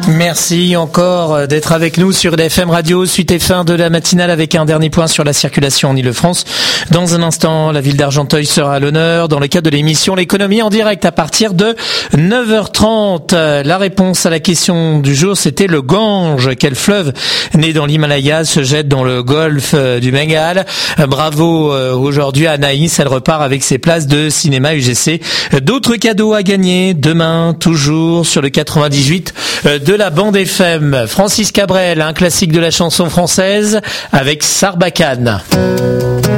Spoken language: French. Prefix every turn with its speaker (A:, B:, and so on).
A: Merci encore d'être avec nous sur DFM Radio, suite et fin de la matinale avec un dernier point sur la circulation en Ile-de-France. Dans un instant, la ville d'Argenteuil sera à l'honneur dans le cadre de l'émission L'économie en direct à partir de 9h30. La réponse à la question du jour, c'était le Gange. Quel fleuve né dans l'Himalaya se jette dans le golfe du Bengale? Bravo aujourd'hui à Anaïs, elle repart avec ses places de cinéma UGC. D'autres cadeaux à gagner demain, toujours sur le 98 de la bande FM. Francis Cabrel, un classique de la chanson française avec Sarbacane.